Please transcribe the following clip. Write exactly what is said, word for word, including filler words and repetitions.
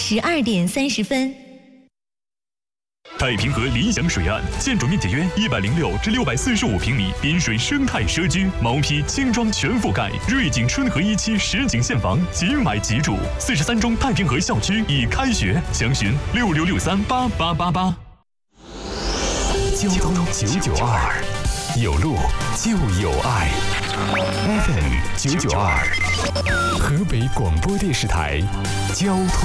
十二点三十分。 太平河理想水岸，建筑面积约一百零六至六百四十五平米，滨水生态社区，毛坯轻装全覆盖，瑞景春和一期实景现房，即买即住。四十三中太平河校区已开学，详询六六六三八八八八。 交通九九二，有路就有爱。F M 九九二，河北广播电视台交通。